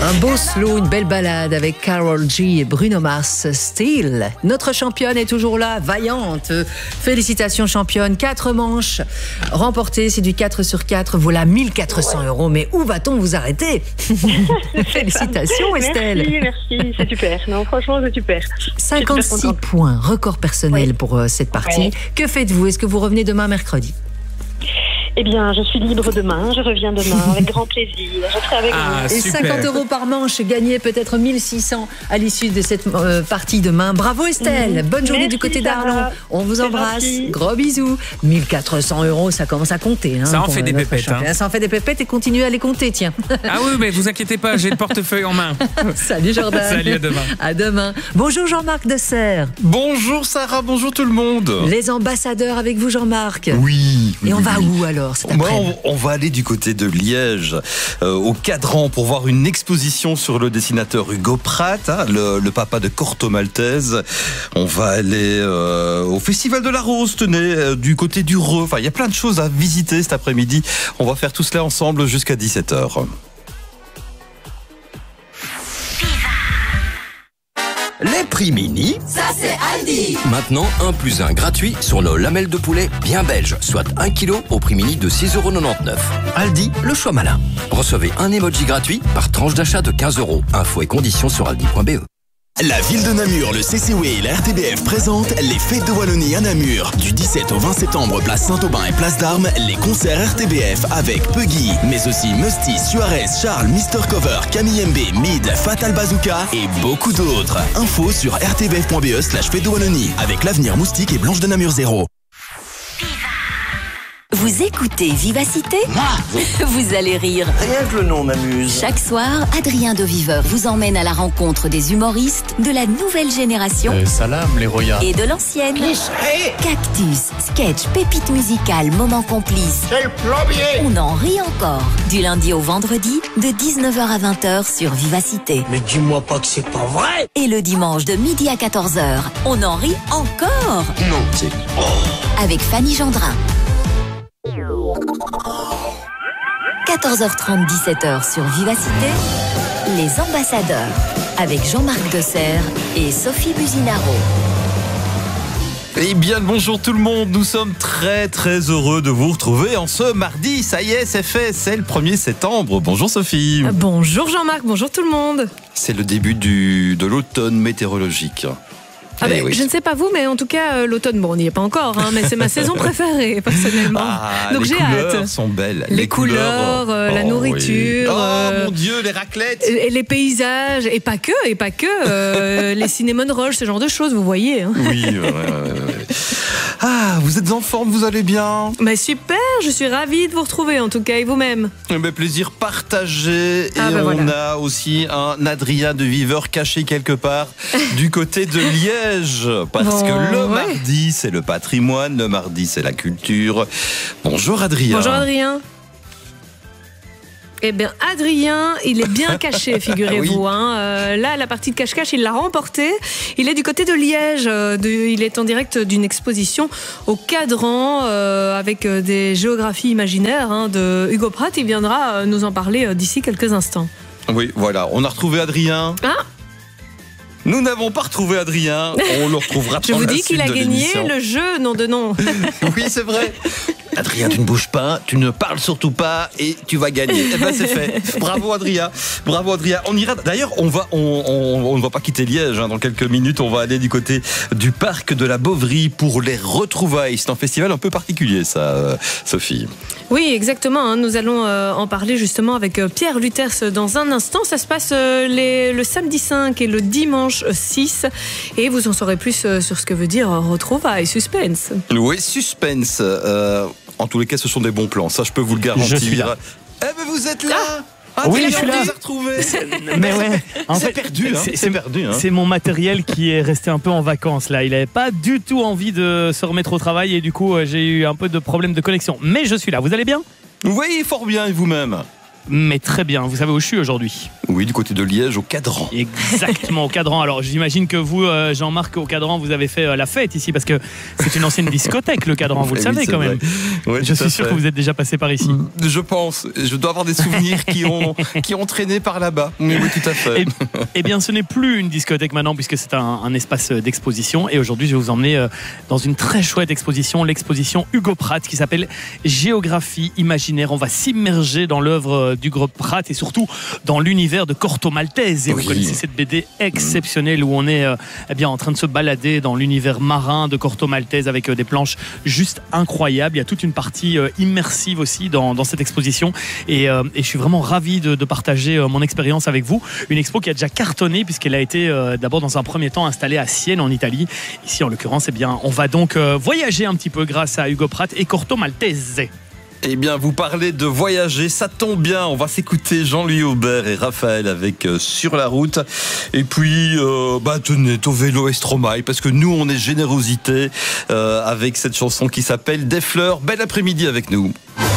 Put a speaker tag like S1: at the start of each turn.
S1: Un beau slow, une belle balade avec Karol G et Bruno Mars, Still. Notre championne est toujours là, vaillante. Félicitations championne, 4 manches remportées, c'est du 4 sur 4, voilà 1400 €. Mais où va-t-on vous arrêter? Félicitations Estelle.
S2: Merci, c'est super. Non, franchement, c'est super.
S1: 56 points, record personnel pour cette partie.
S2: Ouais.
S1: Que faites-vous? Est-ce que vous revenez demain mercredi?
S2: Eh bien, je suis libre demain, je reviens demain avec grand plaisir. Je serai avec vous.
S1: Et
S3: super.
S1: 50 € par manche, gagner peut-être 1600 à l'issue de cette partie demain. Bravo Estelle, bonne journée
S2: Merci,
S1: du côté
S2: Sarah.
S1: d'Arlon. On vous
S2: C'est
S1: embrasse,
S2: gentil.
S1: gros bisous. 1400 €, ça commence à compter.
S3: Ça en
S1: pour
S3: fait des
S1: notre
S3: pépettes,
S1: champion.
S3: hein.
S1: Ça en fait des pépettes et continuez à les compter, tiens.
S3: Ah oui, mais vous inquiétez pas, j'ai le portefeuille en main.
S1: Salut Jordan.
S3: Salut, à demain.
S1: À demain. Bonjour Jean-Marc Dessert.
S4: Bonjour Sarah, bonjour tout le monde.
S1: Les ambassadeurs avec vous Jean-Marc.
S4: Oui.
S1: Et on va où alors cet
S4: Moi,
S1: après-midi?
S4: on va aller du côté de Liège, au Cadran, pour voir une exposition sur le dessinateur Hugo Pratt, hein, le papa de Corto Maltese. On va aller au Festival de la Rose, tenez, du côté du Reux. Enfin, il y a plein de choses à visiter cet après-midi. On va faire tout cela ensemble jusqu'à 17h.
S5: Les prix mini,
S6: Ça c'est Aldi.
S5: maintenant 1+1 gratuit sur nos lamelles de poulet bien belges, soit 1 kg au prix mini de 6,99 €. Aldi, le choix malin. Recevez un emoji gratuit par tranche d'achat de 15 €. Infos et conditions sur aldi.be.
S7: La ville de Namur, le CCW et la RTBF présentent les Fêtes de Wallonie à Namur. Du 17 au 20 septembre, place Saint-Aubin et place d'Armes, les concerts RTBF avec Puggy, mais aussi Musty, Suarez, Charles, Mr. Cover, Camille MB, Mid, Fatal Bazooka et beaucoup d'autres. Info sur rtbf.be/Fêtes de Wallonie avec l'avenir Moustique et Blanche de Namur 0.
S6: Vous écoutez Vivacité? Vous allez rire.
S8: Rien que le nom m'amuse.
S6: Chaque soir, Adrien de Viveur vous emmène à la rencontre des humoristes de la nouvelle génération
S8: Salam les royaux.
S6: et de l'ancienne. Cactus, sketch, pépites musicales, moments complices.
S8: C'est le plombier.
S6: On en rit encore. Du lundi au vendredi, de 19h à 20h sur Vivacité.
S8: Mais dis-moi pas que c'est pas vrai.
S6: Et le dimanche de midi à 14h, on en rit encore.
S8: Non, c'est...
S6: Avec Fanny Gendrin. 14h30, 17h sur Vivacité, les ambassadeurs, avec Jean-Marc Dessert et Sophie Businaro.
S4: Eh bien, bonjour tout le monde. Nous sommes très très heureux de vous retrouver en ce mardi. Ça y est, c'est fait, c'est le 1er septembre. Bonjour Sophie.
S9: Bonjour Jean-Marc, bonjour tout le monde.
S4: C'est le début de l'automne météorologique.
S9: Ah
S4: Eh
S9: ben,
S4: oui.
S9: Je ne sais pas vous, mais en tout cas, l'automne, bon, on n'y est pas encore, hein, mais c'est ma saison préférée, personnellement.
S4: Ah,
S9: Donc
S4: les
S9: j'ai
S4: couleurs
S9: hâte.
S4: sont belles.
S9: Les couleurs, la
S4: Oh,
S9: nourriture.
S4: oui. Oh mon Dieu, les raclettes.
S9: Et les paysages, et pas que, les cinémons rouges, ce genre de choses, vous voyez. Hein.
S4: Oui, ouais. Ah, vous êtes en forme, vous allez bien?
S9: Mais super, je suis ravie de vous retrouver, en tout cas, et vous-même.
S4: Eh ben, plaisir partagé. Et
S9: Ah, ben
S4: on
S9: voilà.
S4: a aussi un Adrien de Viveur caché quelque part du côté de Liège. Parce
S9: Bon,
S4: que le
S9: ouais.
S4: mardi, c'est le patrimoine, le mardi, c'est la culture. Bonjour Adrien.
S9: Bonjour Adrien. Eh bien, Adrien, il est bien caché, figurez-vous.
S4: Oui.
S9: Hein. Là, la partie de cache-cache, il l'a remportée. Il est du côté de Liège. Il est en direct d'une exposition au Cadran avec des géographies imaginaires hein, de Hugo Pratt. Il viendra nous en parler d'ici quelques instants.
S4: Oui, voilà, on a retrouvé Adrien.
S9: Ah,
S4: Nous n'avons pas retrouvé Adrien. On le retrouvera
S9: je
S4: dans
S9: vous
S4: la
S9: dis qu'il
S4: suite
S9: a
S4: de
S9: gagné
S4: l'émission.
S9: le jeu, nom de nom.
S4: Oui, c'est vrai. Adrien, tu ne bouges pas, tu ne parles surtout pas et tu vas gagner. Eh ben, c'est fait. Bravo Adrien. Bravo Adrien. On ira. D'ailleurs, on ne va pas quitter Liège. Hein. Dans quelques minutes, on va aller du côté du parc de la Bovry pour les retrouvailles. C'est un festival un peu particulier, ça, Sophie.
S9: Oui, exactement. Hein. Nous allons en parler justement avec Pierre Luthers dans un instant. Ça se passe le samedi 5 et le dimanche 6. Et vous en saurez plus sur ce que veut dire retrouvailles, suspense.
S4: Oui, suspense. En tous les cas, ce sont des bons plans. Ça, je peux vous le garantir.
S8: Je suis là.
S4: Eh ben, vous êtes là.
S8: Oui,
S4: Adrien,
S8: je suis là.
S4: on vous a retrouvé.
S8: Mais ouais, en
S4: C'est
S8: fait,
S4: perdu. Hein. C'est perdu. Hein.
S8: c'est mon matériel qui est resté un peu en vacances là. Il n'avait pas du tout envie de se remettre au travail et du coup j'ai eu un peu de problème de connexion. Mais je suis là. Vous allez bien?
S4: Oui, fort bien. Et vous-même?
S8: mais très bien. Vous savez où je suis aujourd'hui?
S4: Oui, du côté de Liège, au Cadran.
S8: Exactement, au Cadran. Alors j'imagine que vous, Jean-Marc, au Cadran, vous avez fait la fête ici, parce que c'est une ancienne discothèque, le Cadran, vous le savez quand même.
S4: Oui,
S8: je suis sûr que vous êtes déjà passé par ici.
S4: Je pense. Je dois avoir des souvenirs qui ont traîné par là-bas. Mais oui, tout à fait.
S8: Eh bien, ce n'est plus une discothèque maintenant, puisque c'est un espace d'exposition. Et aujourd'hui, je vais vous emmener dans une très chouette exposition, l'exposition Hugo Pratt, qui s'appelle Géographie imaginaire. On va s'immerger dans l'œuvre d'Hugo Pratt et surtout dans l'univers de Corto Maltese. Et vous connaissez cette BD exceptionnelle où on est en train de se balader dans l'univers marin de Corto Maltese avec des planches juste incroyables. Il y a toute une partie immersive aussi dans cette exposition. Et je suis vraiment ravi de partager mon expérience avec vous. Une expo qui a déjà cartonné puisqu'elle a été d'abord dans un premier temps installée à Sienne en Italie. Ici en l'occurrence, on va donc voyager un petit peu grâce à Hugo Pratt et Corto Maltese.
S4: Eh bien, vous parlez de voyager, ça tombe bien. On va s'écouter Jean-Louis Aubert et Raphaël avec Sur la route. Et puis, tenez, au vélo et Stromae, parce que nous, on est générosité avec cette chanson qui s'appelle Des fleurs. Bel après-midi avec nous.